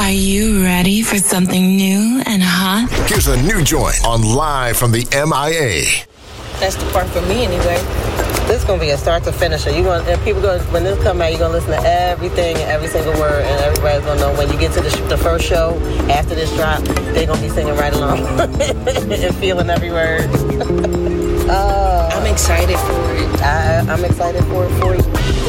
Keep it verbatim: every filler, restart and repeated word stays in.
Are you ready for something new and hot? Here's a new joint on Live from the M I A. That's the part for me anyway. This is going to be a start to finisher. You going and people going when this come out, you're going to listen to everything and every single word, and everybody's going to know when you get to the, sh- the first show after this drop, they're going to be singing right along and feeling every word. uh, I'm excited for it. I, I'm excited for it for you.